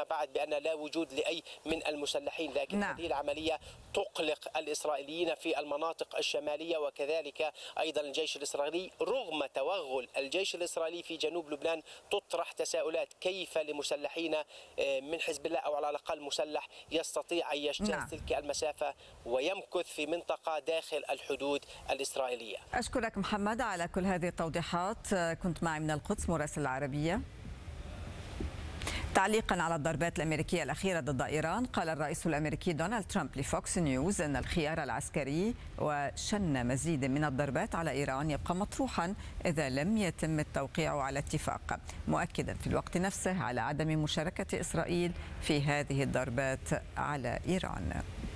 فيما بعد بأن لا وجود لأي من المسلحين، لكن هذه العملية تقلق الإسرائيليين في المناطق الشمالية وكذلك أيضا الجيش الإسرائيلي. رغم توغل الجيش الإسرائيلي في جنوب لبنان تطرح تساؤلات كيف لمسلحين من حزب الله أو على الأقل مسلح يستطيع أن يجتاز تلك المسافة ويمكث في منطقة داخل الحدود الإسرائيلية. أشكرك محمد على كل هذه التوضيحات. كنت معي من القدس مراسل العربية. تعليقا على الضربات الأمريكية الأخيرة ضد إيران، قال الرئيس الأمريكي دونالد ترامب لفوكس نيوز أن الخيار العسكري وشن مزيد من الضربات على إيران يبقى مطروحا إذا لم يتم التوقيع على اتفاق، مؤكدا في الوقت نفسه على عدم مشاركة إسرائيل في هذه الضربات على إيران.